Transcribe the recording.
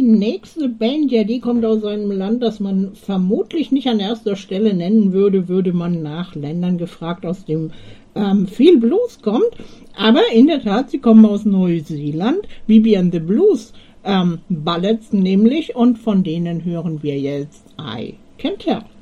nächste Band, ja, die kommt aus einem Land, das man vermutlich nicht an erster Stelle nennen würde, würde man nach Ländern gefragt, aus dem viel Blues kommt. Aber in der Tat, sie kommen aus Neuseeland, BB and the Blues Ballads nämlich, und von denen hören wir jetzt I Can Tell.